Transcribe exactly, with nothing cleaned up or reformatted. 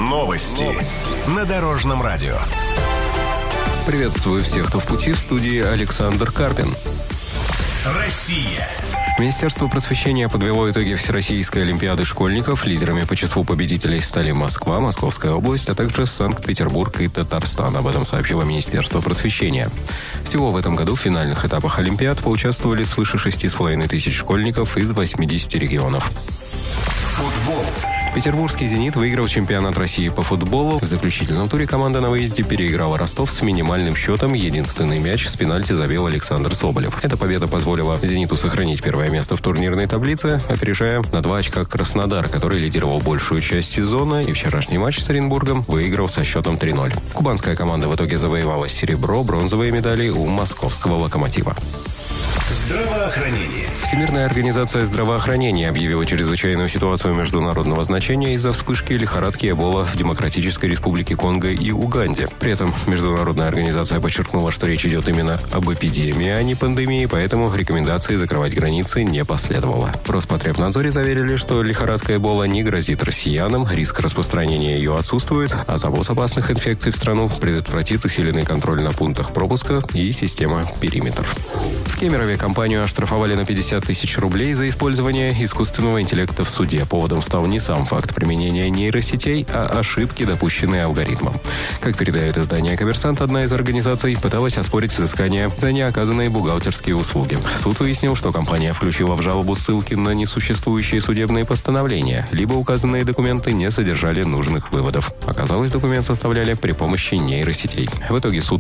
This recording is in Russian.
Новости на Дорожном радио. Приветствую всех, кто в пути. В студии Александр Карпин. Россия. Министерство просвещения подвело итоги Всероссийской олимпиады школьников. Лидерами по числу победителей стали Москва, Московская область, а также Санкт-Петербург и Татарстан. Об этом сообщило Министерство просвещения. Всего в этом году в финальных этапах олимпиад поучаствовали свыше шести с половиной тысяч школьников из восьмидесяти регионов. Футбол. Петербургский «Зенит» выиграл чемпионат России по футболу. В заключительном туре команда на выезде переиграла Ростов с минимальным счетом. Единственный мяч с пенальти забил Александр Соболев. Эта победа позволила «Зениту» сохранить первое место в турнирной таблице, опережая на два очка Краснодар, который лидировал большую часть сезона, и вчерашний матч с Оренбургом выиграл со счетом три ноль. Кубанская команда в итоге завоевала серебро, бронзовые медали у московского «Локомотива». Здравоохранение. Всемирная организация здравоохранения объявила чрезвычайную ситуацию международного значения из-за вспышки лихорадки Эбола в Демократической Республике Конго и Уганде. При этом международная организация подчеркнула, что речь идет именно об эпидемии, а не пандемии, поэтому рекомендации закрывать границы не последовало. В Роспотребнадзоре заверили, что лихорадка Эбола не грозит россиянам, риск распространения ее отсутствует, а завоз опасных инфекций в страну предотвратит усиленный контроль на пунктах пропуска и система «Периметр». В Кемерове компанию оштрафовали на пятьдесят тысяч рублей за использование искусственного интеллекта в суде. Поводом стал не сам факт применения нейросетей, а ошибки, допущенные алгоритмом. Как передает издание «Коммерсант», одна из организаций пыталась оспорить взыскание за неоказанные бухгалтерские услуги. Суд выяснил, что компания включила в жалобу ссылки на несуществующие судебные постановления, либо указанные документы не содержали нужных выводов. Оказалось, документ составляли при помощи нейросетей. В итоге суд